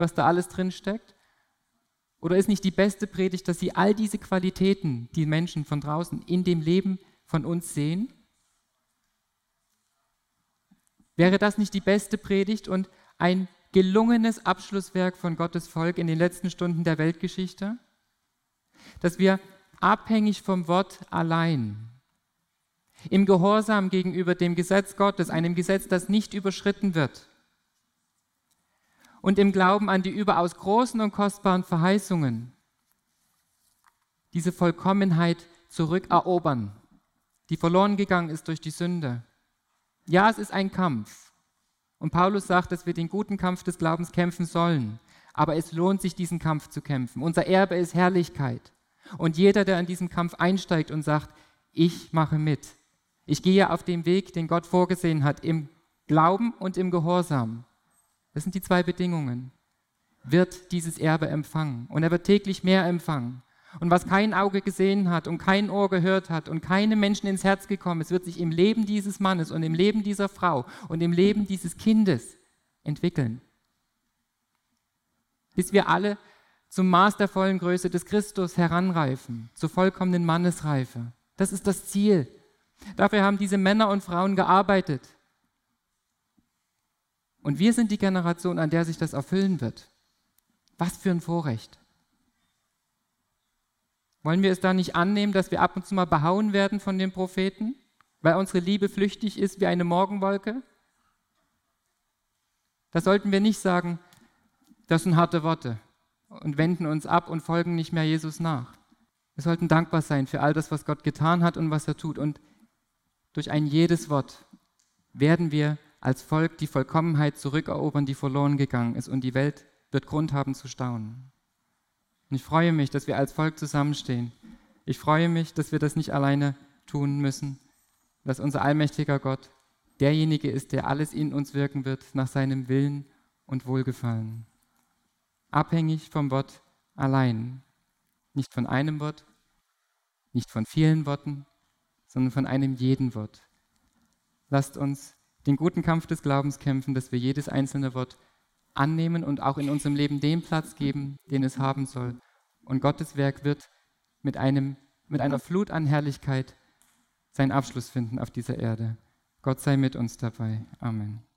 was da alles drin steckt? Oder ist nicht die beste Predigt, dass sie all diese Qualitäten, die Menschen von draußen in dem Leben von uns sehen? Wäre das nicht die beste Predigt und ein gelungenes Abschlusswerk von Gottes Volk in den letzten Stunden der Weltgeschichte? Dass wir abhängig vom Wort allein, im Gehorsam gegenüber dem Gesetz Gottes, einem Gesetz, das nicht überschritten wird, und im Glauben an die überaus großen und kostbaren Verheißungen, diese Vollkommenheit zurückerobern, die verloren gegangen ist durch die Sünde. Ja, es ist ein Kampf. Und Paulus sagt, dass wir den guten Kampf des Glaubens kämpfen sollen. Aber es lohnt sich, diesen Kampf zu kämpfen. Unser Erbe ist Herrlichkeit. Und jeder, der in diesen Kampf einsteigt und sagt, ich mache mit. Ich gehe auf den Weg, den Gott vorgesehen hat, im Glauben und im Gehorsam. Das sind die zwei Bedingungen. Wird dieses Erbe empfangen. Und er wird täglich mehr empfangen. Und was kein Auge gesehen hat und kein Ohr gehört hat und keinem Menschen ins Herz gekommen ist, wird sich im Leben dieses Mannes und im Leben dieser Frau und im Leben dieses Kindes entwickeln. Bis wir alle zum Maß der vollen Größe des Christus heranreifen, zur vollkommenen Mannesreife. Das ist das Ziel. Dafür haben diese Männer und Frauen gearbeitet. Und wir sind die Generation, an der sich das erfüllen wird. Was für ein Vorrecht. Wollen wir es da nicht annehmen, dass wir ab und zu mal behauen werden von den Propheten, weil unsere Liebe flüchtig ist wie eine Morgenwolke? Da sollten wir nicht sagen, das sind harte Worte und wenden uns ab und folgen nicht mehr Jesus nach. Wir sollten dankbar sein für all das, was Gott getan hat und was er tut. Und durch ein jedes Wort werden wir als Volk die Vollkommenheit zurückerobern, die verloren gegangen ist. Und die Welt wird Grund haben zu staunen. Und ich freue mich, dass wir als Volk zusammenstehen. Ich freue mich, dass wir das nicht alleine tun müssen, dass unser allmächtiger Gott derjenige ist, der alles in uns wirken wird, nach seinem Willen und Wohlgefallen. Abhängig vom Wort allein. Nicht von einem Wort, nicht von vielen Worten, sondern von einem jeden Wort. Lasst uns den guten Kampf des Glaubens kämpfen, dass wir jedes einzelne Wort annehmen und auch in unserem Leben den Platz geben, den es haben soll. Und Gottes Werk wird mit einer Flut an Herrlichkeit seinen Abschluss finden auf dieser Erde. Gott sei mit uns dabei. Amen.